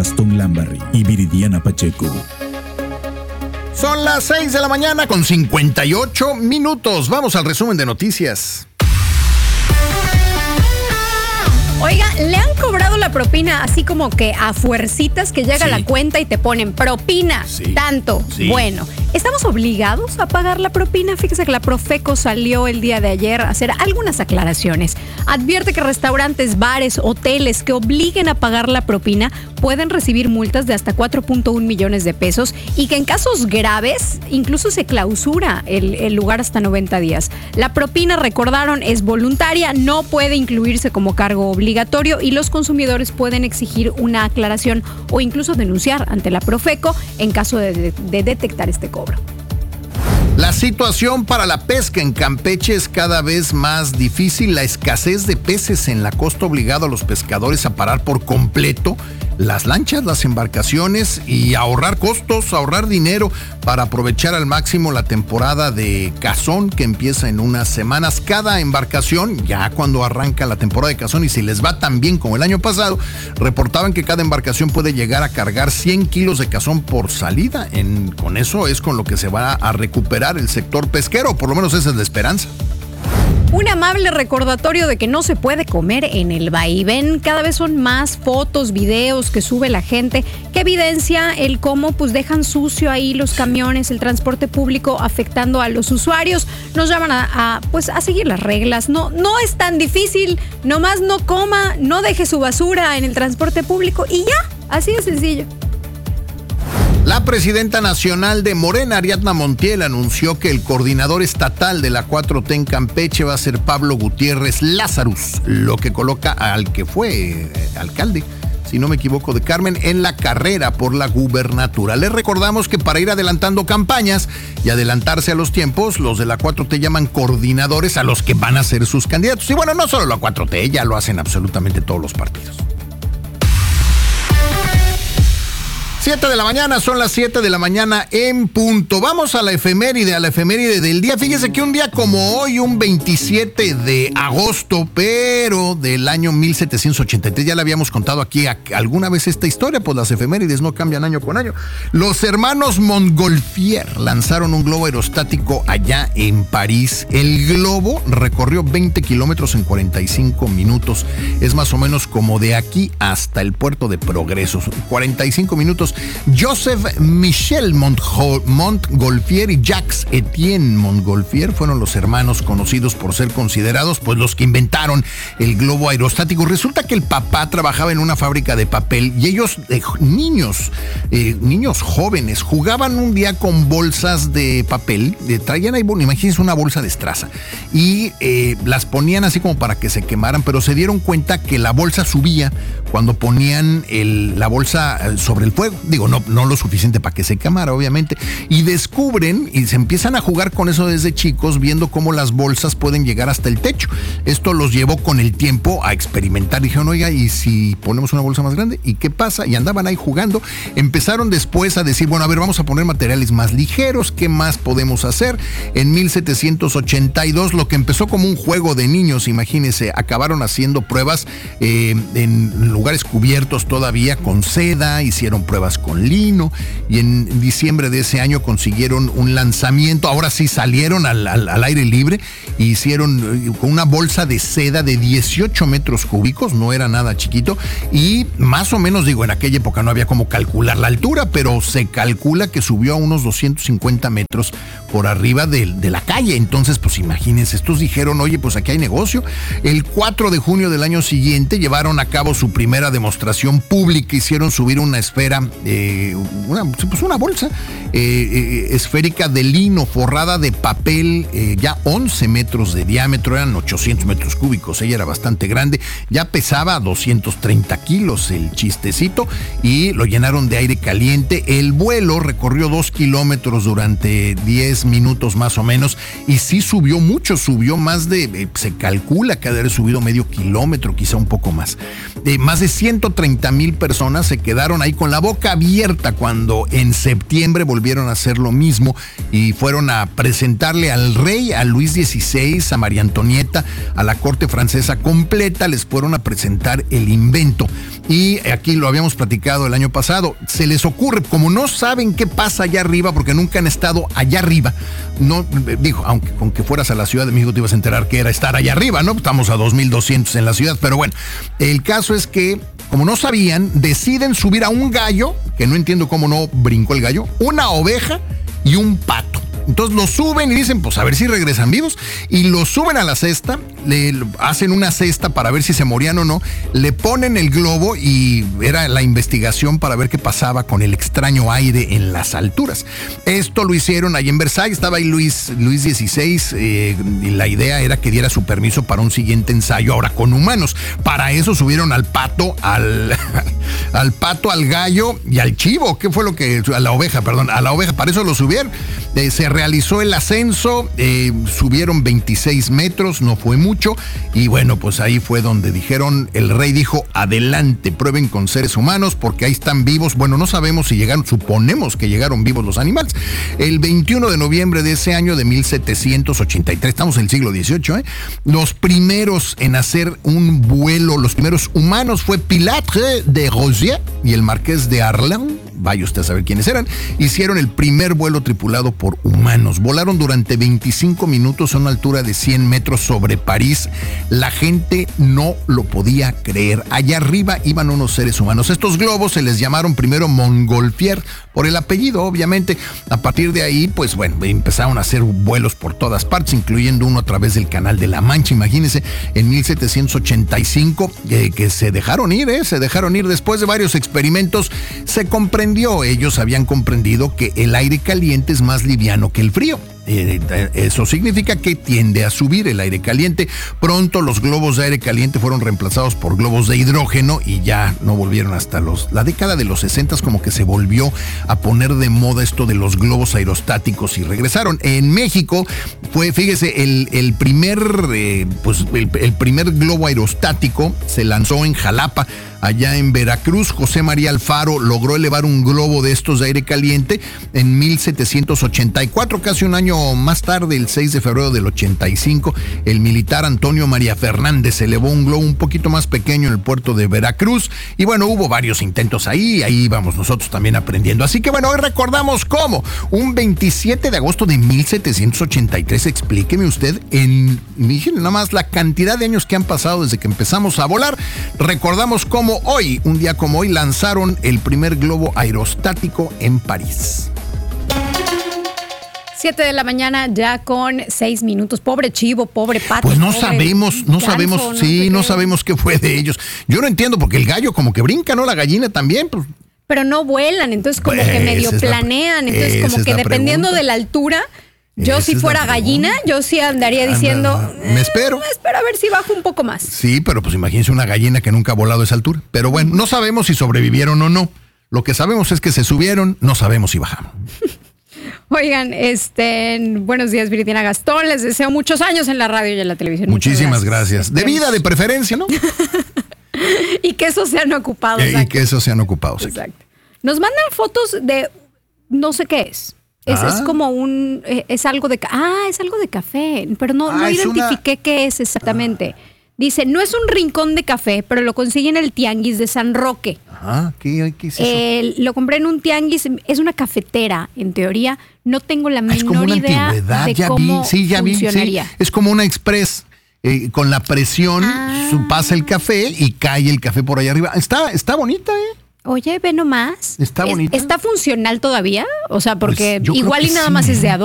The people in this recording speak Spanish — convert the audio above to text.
Gastón Lambarri y Viridiana Pacheco. Son las 6 de la mañana con 58 minutos. Vamos al resumen de noticias. Oiga, le han cobrado la propina así como que a fuercitas que llega la cuenta y te ponen propina, tanto. Sí. Bueno, ¿estamos obligados a pagar la propina? Fíjese que la Profeco salió el día de ayer a hacer algunas aclaraciones. Advierte que restaurantes, bares, hoteles que obliguen a pagar la propina pueden recibir multas de hasta 4.1 millones de pesos y que en casos graves incluso se clausura el lugar hasta 90 días. La propina, recordaron, es voluntaria, no puede incluirse como cargo obligatorio y los consumidores pueden exigir una aclaración o incluso denunciar ante la Profeco en caso de detectar este cobro. La situación para la pesca en Campeche es cada vez más difícil. La escasez de peces en la costa ha obligado a los pescadores a parar por completo las lanchas, las embarcaciones y ahorrar costos, ahorrar dinero para aprovechar al máximo la temporada de cazón que empieza en unas semanas. Cada embarcación, ya cuando arranca la temporada de cazón y si les va tan bien como el año pasado, reportaban que cada embarcación puede llegar a cargar 100 kilos de cazón por salida. Con eso es con lo que se va a recuperar el sector pesquero, por lo menos esa es la esperanza. Un amable recordatorio de que no se puede comer en el vaivén. Cada vez son más fotos, videos que sube la gente que evidencia el cómo pues dejan sucio ahí los camiones, el transporte público, afectando a los usuarios. Nos llaman a seguir las reglas. No es tan difícil, nomás no coma, no deje su basura en el transporte público y ya, así de sencillo. La presidenta nacional de Morena, Ariadna Montiel, anunció que el coordinador estatal de la 4T en Campeche va a ser Pablo Gutiérrez Lazarus, lo que coloca al que fue alcalde, si no me equivoco, de Carmen, en la carrera por la gubernatura. Les recordamos que para ir adelantando campañas y adelantarse a los tiempos, los de la 4T llaman coordinadores a los que van a ser sus candidatos. Y bueno, no solo la 4T, ya lo hacen absolutamente todos los partidos. 7 de la mañana, son las 7 de la mañana en punto. Vamos a la efeméride del día. Fíjese que un día como hoy, un 27 de agosto, pero del año 1783, ya le habíamos contado aquí alguna vez esta historia, pues las efemérides no cambian año con año. Los hermanos Montgolfier lanzaron un globo aerostático allá en París. El globo recorrió 20 kilómetros en 45 minutos. Es más o menos como de aquí hasta el puerto de Progreso. 45 minutos. Joseph Michel Montgolfier y Jacques Etienne Montgolfier fueron los hermanos conocidos por ser considerados pues los que inventaron el globo aerostático. Resulta que el papá trabajaba en una fábrica de papel y ellos, niños jóvenes, jugaban un día con bolsas de papel, traían ahí, imagínense una bolsa de estraza y las ponían así como para que se quemaran, pero se dieron cuenta que la bolsa subía cuando ponían la bolsa sobre el fuego. Digo, no lo suficiente para que se quemara, obviamente. Y descubren y se empiezan a jugar con eso desde chicos, viendo cómo las bolsas pueden llegar hasta el techo. Esto los llevó con el tiempo a experimentar. Dijeron, oiga, ¿y si ponemos una bolsa más grande? ¿Y qué pasa? Y andaban ahí jugando. Empezaron después a decir, bueno, a ver, vamos a poner materiales más ligeros. ¿Qué más podemos hacer? En 1782, lo que empezó como un juego de niños, imagínense, acabaron haciendo pruebas en lugares cubiertos todavía con seda, hicieron pruebas con lino y en diciembre de ese año consiguieron un lanzamiento. Ahora sí salieron al aire libre e hicieron con una bolsa de seda de 18 metros cúbicos, no era nada chiquito y más o menos, digo, en aquella época no había como calcular la altura, pero se calcula que subió a unos 250 metros por arriba de la calle. Entonces, pues imagínense, estos dijeron, oye, pues aquí hay negocio. El 4 de junio del año siguiente llevaron a cabo su primera demostración pública, hicieron subir una esfera, una bolsa esférica de lino forrada de papel, ya 11 metros de diámetro, eran 800 metros cúbicos, ella era bastante grande, ya pesaba 230 kilos el chistecito y lo llenaron de aire caliente. El vuelo recorrió 2 kilómetros durante 10 minutos más o menos y sí subió mucho, subió más de, se calcula que debe haber subido medio kilómetro, quizá un poco más. Más de 130,000 personas se quedaron ahí con la boca boca abierta cuando en septiembre volvieron a hacer lo mismo y fueron a presentarle al rey, a Luis XVI, a María Antonieta, a la corte francesa completa, les fueron a presentar el invento. Y aquí lo habíamos platicado el año pasado, se les ocurre, como no saben qué pasa allá arriba, porque nunca han estado allá arriba, no, digo, aunque con que fueras a la Ciudad de México te ibas a enterar que era estar allá arriba, ¿no? Estamos a 2200 en la ciudad, pero bueno, el caso es que, como no sabían, deciden subir a un gallo, que no entiendo cómo no brincó el gallo, una oveja y un pato. Entonces lo suben y dicen, pues a ver si regresan vivos. Y lo suben a la cesta, le hacen una cesta para ver si se morían o no. Le ponen el globo y era la investigación para ver qué pasaba con el extraño aire en las alturas. Esto lo hicieron ahí en Versalles, estaba ahí Luis XVI, y la idea era que diera su permiso para un siguiente ensayo, ahora con humanos. Para eso subieron al pato, al gallo y al chivo. ¿Qué fue lo que? A la oveja, para eso lo subieron. Se realizó el ascenso, subieron 26 metros, no fue mucho, y bueno, pues ahí fue donde dijeron, el rey dijo, adelante, prueben con seres humanos, porque ahí están vivos. Bueno, no sabemos si llegaron, suponemos que llegaron vivos los animales. El 21 de noviembre de ese año de 1783, estamos en el siglo XVIII, los primeros en hacer un vuelo, los primeros humanos fue Pilatre de Rosier y el marqués de Arlon, vaya usted a saber quiénes eran, hicieron el primer vuelo tripulado por humanos. Volaron durante 25 minutos a una altura de 100 metros sobre París. La gente no lo podía creer. Allá arriba iban unos seres humanos. Estos globos se les llamaron primero Montgolfier, por el apellido, obviamente. A partir de ahí, pues bueno, empezaron a hacer vuelos por todas partes, incluyendo uno a través del Canal de la Mancha. Imagínense, en 1785, que se dejaron ir, después de varios experimentos, se comprendió, ellos habían comprendido que el aire caliente es más liviano que el frío. Eso significa que tiende a subir el aire caliente. Pronto los globos de aire caliente fueron reemplazados por globos de hidrógeno y ya no volvieron hasta la década de los 60, como que se volvió a poner de moda esto de los globos aerostáticos y regresaron. En México fue, fíjese, el primer globo aerostático se lanzó en Jalapa. Allá en Veracruz, José María Alfaro logró elevar un globo de estos de aire caliente en 1784, casi un año más tarde, el 6 de febrero del 85, el militar Antonio María Fernández elevó un globo un poquito más pequeño en el puerto de Veracruz, y bueno, hubo varios intentos ahí vamos nosotros también aprendiendo. Así que bueno, hoy recordamos cómo un 27 de agosto de 1783, explíqueme usted, miren nada más la cantidad de años que han pasado desde que empezamos a volar. Recordamos cómo hoy, un día como hoy, lanzaron el primer globo aerostático en París. 7 de la mañana ya con 6 minutos. Pobre chivo, pobre pato. Pues no sabemos qué fue de ellos. Yo no entiendo, porque el gallo como que brinca, ¿no? La gallina también, pues. Pero no vuelan, entonces como que medio planean. Entonces como que dependiendo de la altura, yo si fuera gallina, yo sí andaría diciendo, me espero a ver si bajo un poco más. Sí, pero pues imagínense una gallina que nunca ha volado a esa altura. Pero bueno, no sabemos si sobrevivieron o no. Lo que sabemos es que se subieron, no sabemos si bajaron. Oigan, buenos días, Viridiana Gastón. Les deseo muchos años en la radio y en la televisión. Muchísimas gracias. De vida, de preferencia, ¿no? Y que esos sean ocupados. Y que esos sean ocupados. Exacto. Nos mandan fotos de no sé qué es. Es como es algo de café, pero no identifiqué qué es exactamente. Dice, no es un rincón de café, pero lo consigue en el tianguis de San Roque. ¿Qué es eso? Lo compré en un tianguis, es una cafetera, en teoría. No tengo la menor idea de cómo funcionaría. Sí. Es como una express. Con la presión pasa el café y cae el café por ahí arriba. Está bonita, Oye, ve nomás. Está bonita. ¿Está funcional todavía? O sea, porque pues igual y nada más es de adorno.